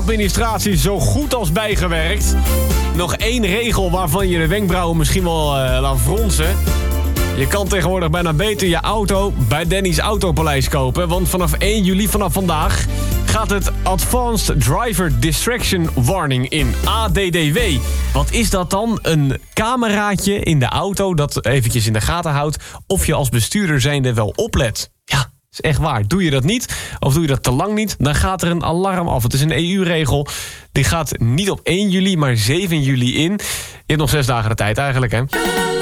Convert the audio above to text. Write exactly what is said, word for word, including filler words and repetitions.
administratie zo goed als bijgewerkt. Nog één regel waarvan je de wenkbrauwen misschien wel uh, laat fronsen. Je kan tegenwoordig bijna beter je auto bij Danny's Autopaleis kopen. Want vanaf één juli, vanaf vandaag, gaat het Advanced Driver Distraction Warning in. A D D W. Wat is dat dan? Een cameraatje in de auto dat eventjes in de gaten houdt of je als bestuurder zijnde wel oplet. Ja, is echt waar. Doe je dat niet, of doe je dat te lang niet, dan gaat er een alarm af. Het is een E U-regel. Die gaat niet op één juli, maar zeven juli in. Je hebt nog zes dagen de tijd eigenlijk, hè?